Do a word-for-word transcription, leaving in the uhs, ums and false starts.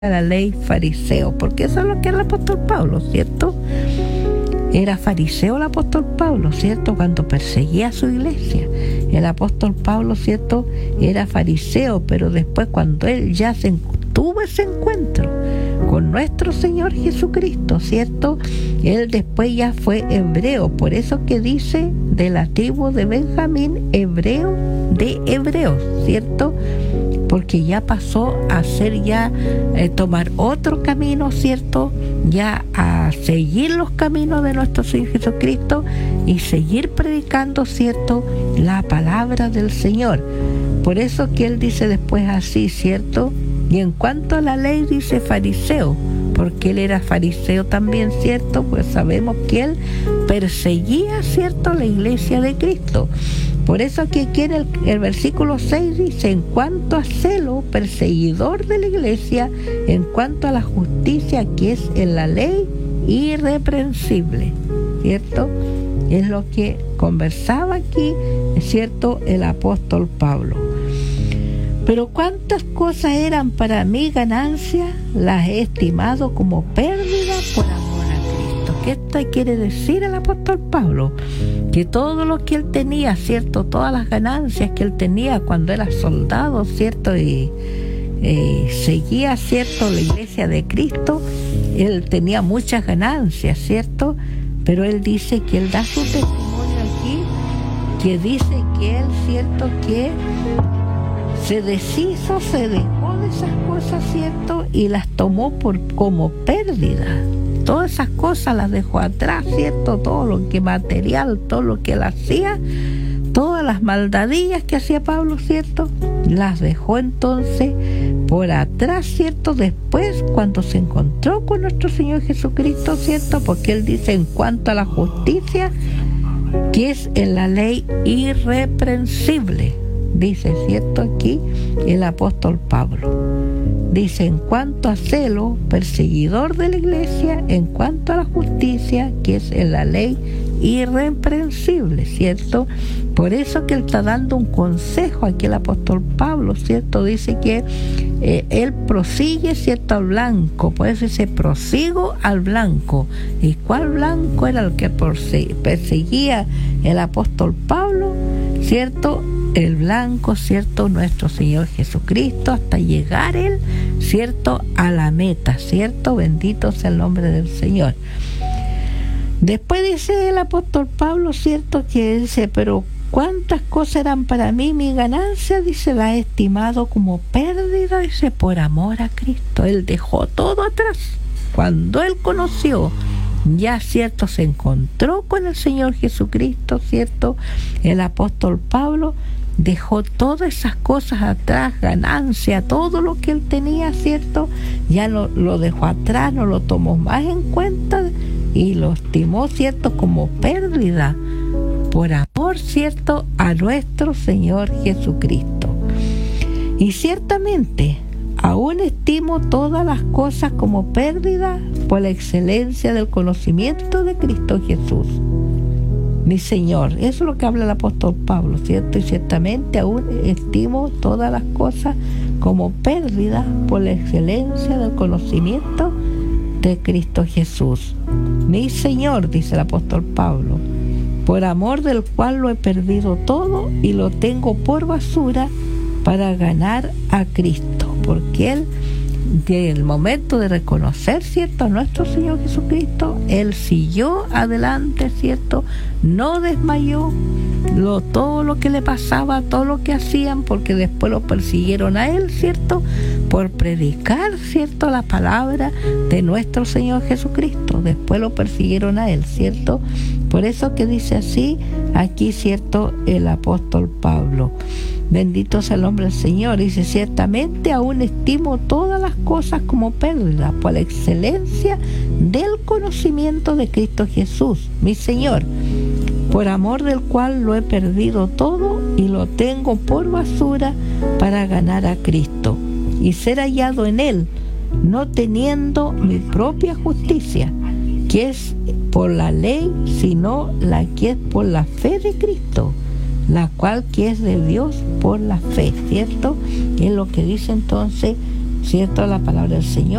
la ley fariseo, porque eso es lo que era el apóstol Pablo, ¿cierto? Era fariseo el apóstol Pablo, ¿cierto? Cuando perseguía a su iglesia. El apóstol Pablo, ¿cierto? Era fariseo, pero después cuando él ya se tuvo ese encuentro con nuestro Señor Jesucristo, ¿cierto? Él después ya fue hebreo, por eso que dice de la tribu de Benjamín, hebreo de hebreos, ¿cierto? Porque ya pasó a ser ya, eh, tomar otro camino, ¿cierto? Ya a seguir los caminos de nuestro Señor Jesucristo y seguir predicando, ¿cierto? La palabra del Señor. Por eso que él dice después así, ¿cierto? Y en cuanto a la ley dice fariseo, porque él era fariseo también, ¿cierto? Pues sabemos que él perseguía, ¿cierto?, la iglesia de Cristo. Por eso que aquí en el, el versículo seis dice, en cuanto a celo, perseguidor de la iglesia, en cuanto a la justicia que es en la ley, irreprensible, ¿cierto? Es lo que conversaba aquí, ¿cierto?, el apóstol Pablo. Pero cuántas cosas eran para mí ganancia, las he estimado como pérdida por amor a Cristo. ¿Qué esto quiere decir el apóstol Pablo? Que todo lo que él tenía, ¿cierto? Todas las ganancias que él tenía cuando era soldado, ¿cierto? Y eh, seguía, ¿cierto?, la iglesia de Cristo, él tenía muchas ganancias, ¿cierto? Pero él dice que él da su testimonio aquí, que dice que él, ¿cierto?, que se deshizo, se dejó de esas cosas, ¿cierto? Y las tomó por como pérdida. Todas esas cosas las dejó atrás, ¿cierto? Todo lo que material, todo lo que él hacía, todas las maldadillas que hacía Pablo, ¿cierto? Las dejó entonces por atrás, ¿cierto? Después, cuando se encontró con nuestro Señor Jesucristo, ¿cierto? Porque él dice, en cuanto a la justicia, que es en la ley irreprensible. Dice, ¿cierto?, aquí el apóstol Pablo. Dice, en cuanto a celo, perseguidor de la iglesia, en cuanto a la justicia, que es en la ley irreprensible, ¿cierto? Por eso que él está dando un consejo aquí el apóstol Pablo, ¿cierto? Dice que eh, él prosigue, ¿cierto?, al blanco, por eso dice, prosigo al blanco. ¿Y cuál blanco era el que perseguía el apóstol Pablo? ¿Cierto? El blanco, ¿cierto?, nuestro Señor Jesucristo, hasta llegar él, ¿cierto?, a la meta, ¿cierto? Bendito sea el nombre del Señor. Después dice el apóstol Pablo, ¿cierto?, que dice, pero cuántas cosas eran para mí mi ganancia, dice, la he estimado como pérdida, dice, por amor a Cristo. Él dejó todo atrás. Cuando él conoció, ya, ¿cierto?, se encontró con el Señor Jesucristo, ¿cierto?, el apóstol Pablo dejó todas esas cosas atrás, ganancia, todo lo que él tenía, ¿cierto?, ya lo, lo dejó atrás, no lo tomó más en cuenta y lo estimó, ¿cierto?, como pérdida por amor, ¿cierto?, a nuestro Señor Jesucristo. Y ciertamente aún estimo todas las cosas como pérdida por la excelencia del conocimiento de Cristo Jesús, mi Señor. Eso es lo que habla el apóstol Pablo, ¿cierto? Y ciertamente aún estimo todas las cosas como pérdida por la excelencia del conocimiento de Cristo Jesús, mi Señor, dice el apóstol Pablo, por amor del cual lo he perdido todo y lo tengo por basura para ganar a Cristo. Porque él, del momento de reconocer, ¿cierto?, a nuestro Señor Jesucristo, él siguió adelante, ¿cierto?, no desmayó, lo, todo lo que le pasaba, todo lo que hacían, porque después lo persiguieron a él, ¿cierto?, por predicar, ¿cierto?, la palabra de nuestro Señor Jesucristo. Después lo persiguieron a él, ¿cierto? Por eso que dice así aquí, ¿cierto?, el apóstol Pablo. Bendito sea el nombre del Señor. Dice, ciertamente aún estimo todas las cosas como pérdida por la excelencia del conocimiento de Cristo Jesús, mi Señor, por amor del cual lo he perdido todo y lo tengo por basura para ganar a Cristo y ser hallado en él, no teniendo mi propia justicia, que es por la ley, sino la que es por la fe de Cristo, la cual que es de Dios por la fe, ¿cierto? Es lo que dice entonces ¿cierto? La palabra del Señor.